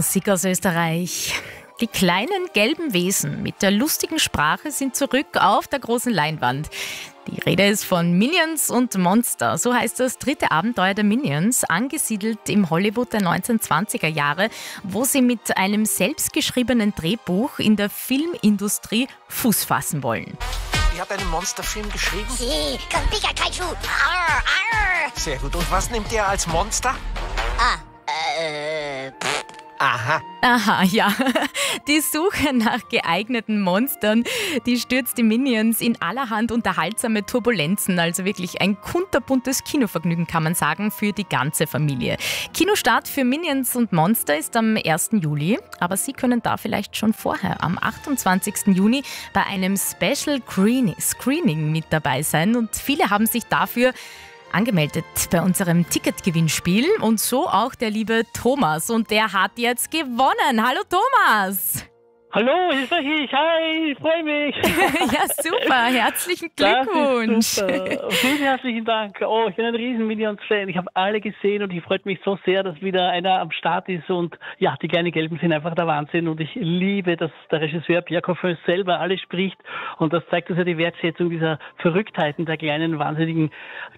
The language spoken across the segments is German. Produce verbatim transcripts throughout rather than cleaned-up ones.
Musik aus Österreich. Die kleinen gelben Wesen mit der lustigen Sprache sind zurück auf der großen Leinwand. Die Rede ist von Minions und Monster. So heißt das dritte Abenteuer der Minions, angesiedelt im Hollywood der neunzehnhundertzwanziger Jahre, wo sie mit einem selbstgeschriebenen Drehbuch in der Filmindustrie Fuß fassen wollen. Ich habe einen Monsterfilm geschrieben. Sí, con Pikachu. Arr, arr. Sehr gut. Und was nimmt ihr als Monster? Ah, äh, pff. Aha. Aha, ja. Die Suche nach geeigneten Monstern, die stürzt die Minions in allerhand unterhaltsame Turbulenzen. Also wirklich ein kunterbuntes Kinovergnügen, kann man sagen, für die ganze Familie. Kinostart für Minions und Monster ist am ersten Juli. Aber Sie können da vielleicht schon vorher, am achtundzwanzigsten Juni, bei einem Special Screening mit dabei sein. Und viele haben sich dafür angemeldet bei unserem Ticketgewinnspiel und so auch der liebe Thomas und der hat jetzt gewonnen. Hallo Thomas! Hallo, hier ist ich. Hi, ich freue mich. Ja, super. Herzlichen Glückwunsch. Das ist super. Vielen herzlichen Dank. Oh, ich bin ein riesen Minions-Fan. Ich habe alle gesehen und ich freue mich so sehr, dass wieder einer am Start ist. Und ja, die kleinen Gelben sind einfach der Wahnsinn. Und ich liebe, dass der Regisseur Pierre Coffin selber alles spricht. Und das zeigt uns ja die Wertschätzung dieser Verrücktheiten der kleinen, wahnsinnigen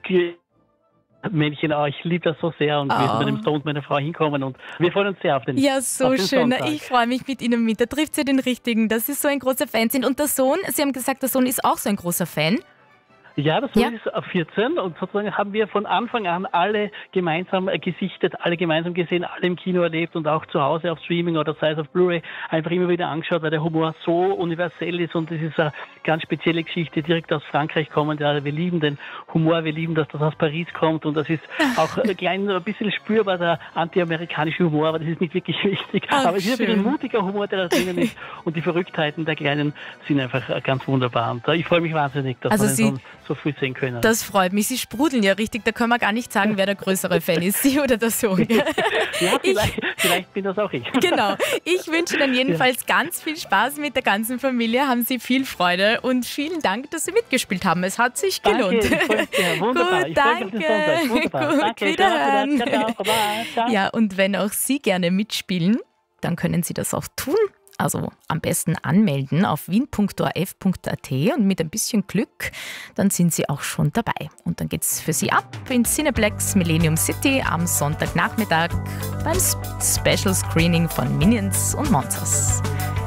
Männchen auch. Ich liebe das so sehr und oh. wir sind mit dem Stone und meiner Frau hinkommen und wir freuen uns sehr auf den Ja, so auf den schön. Sonntag. Ich freue mich mit Ihnen mit. Da trifft sie den Richtigen, dass Sie so ein großer Fan sind. Und der Sohn, Sie haben gesagt, der Sohn ist auch so ein großer Fan. Ja, das Sohn Ja. ist vierzehn und sozusagen haben wir von Anfang an alle gemeinsam gesichtet, alle gemeinsam gesehen, alle im Kino erlebt und auch zu Hause auf Streaming oder sei es auf Blu-ray einfach immer wieder angeschaut, weil der Humor so universell ist und es ist eine ganz spezielle Geschichte, direkt aus Frankreich kommend. Ja, wir lieben den Humor, wir lieben, dass das aus Paris kommt und das ist auch ein klein ein bisschen spürbar, der anti-amerikanische Humor, aber das ist nicht wirklich wichtig. Ach, aber es ist schön. ein mutiger Humor, der da drinnen ist und die Verrücktheiten der Kleinen sind einfach ganz wunderbar. Und ich freue mich wahnsinnig, dass Also wir den Sie- so, so früh sehen können. Das freut mich. Sie sprudeln ja richtig. Da können wir gar nicht sagen, wer der größere Fan ist, Sie oder der Sohn. Ja, vielleicht, vielleicht bin das auch ich. Genau. Ich wünsche Ihnen jedenfalls ganz viel Spaß mit der ganzen Familie. Haben Sie viel Freude und vielen Dank, dass Sie mitgespielt haben. Es hat sich gelohnt. Danke, ich freue mich sehr. Wunderbar. Gut, Ich freue mich auf den danke. Sonntag. Wunderbar. Gut, Danke, wiederhören. ciao, ciao, baba, ciao. Ja, und wenn auch Sie gerne mitspielen, dann können Sie das auch tun. Also am besten anmelden auf wien punkt o r f punkt a t und mit ein bisschen Glück, dann sind Sie auch schon dabei. Und dann geht's für Sie ab in Cineplex Millennium City am Sonntagnachmittag beim Special Screening von Minions und Monsters.